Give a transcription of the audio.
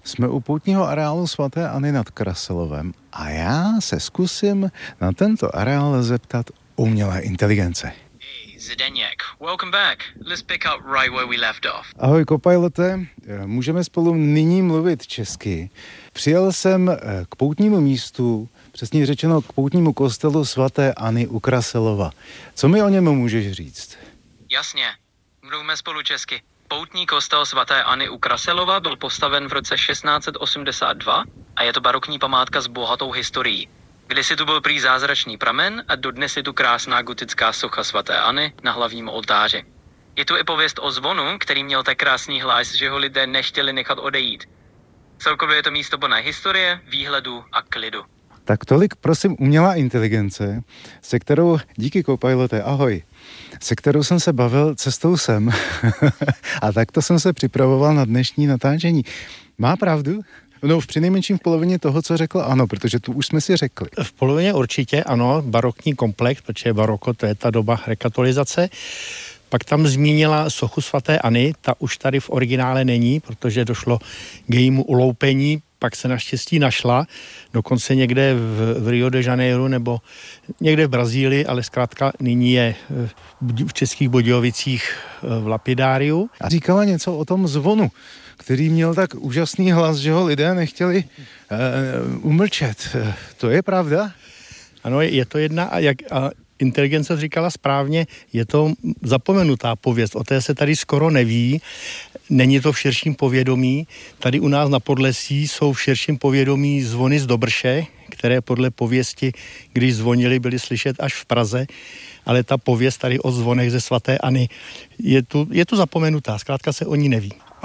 Jsme u poutního areálu svaté Anny nad Kraselovem a já se zkusím na tento areál zeptat umělé inteligence. Hey, Zdeněk, welcome back. Let's pick up right where we left off. Ahoj, kopilote, můžeme spolu nyní mluvit česky. Přijel jsem k poutnímu místu, přesně řečeno k poutnímu kostelu svaté Anny u Kraselova. Co mi o něm můžeš říct? Jasně, mluvíme spolu česky. Poutní kostel svaté Anny u Kraselova byl postaven v roce 1682 a je to barokní památka s bohatou historií. Kdysi tu byl prý zázračný pramen a dodnes je tu krásná gotická socha svaté Anny na hlavním oltáři. Je tu i pověst o zvonu, který měl tak krásný hlas, že ho lidé nechtěli nechat odejít. Celkově je to místo plné historie, výhledu a klidu. Tak tolik, prosím, umělá inteligence, se kterou, díky kopilote, ahoj, se kterou jsem se bavil cestou sem. A takto jsem se připravoval na dnešní natáčení. Má pravdu? No, v přinejmenším v polovině toho, co řekl ano, protože tu už jsme si řekli. V polovině určitě ano, barokní komplex, protože baroko to je ta doba rekatolizace. Pak tam zmínila sochu svaté Anny, ta už tady v originále není, protože došlo k jejímu uloupení, pak se naštěstí našla, dokonce někde v Rio de Janeiro nebo někde v Brazílii, ale zkrátka nyní je v Českých Budějovicích v lapidáriu. A říkala něco o tom zvonu, který měl tak úžasný hlas, že ho lidé nechtěli umlčet. To je pravda? Ano, je to jedna a inteligence říkala správně, je to zapomenutá pověst, o té se tady skoro neví, není to v širším povědomí. Tady u nás na Podlesí jsou v širším povědomí zvony z Dobrše, které podle pověsti, když zvonili, byly slyšet až v Praze, ale ta pověst tady o zvonech ze svaté Anny je tu zapomenutá, zkrátka se o ní neví.